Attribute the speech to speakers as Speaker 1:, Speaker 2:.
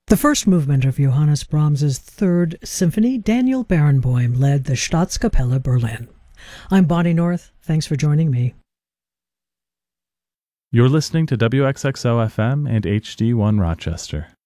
Speaker 1: The first movement of Johannes Brahms's Third Symphony, Daniel Barenboim led the Staatskapelle Berlin. I'm Bonnie North. Thanks for joining me.
Speaker 2: You're listening to WXXO FM and HD1 Rochester.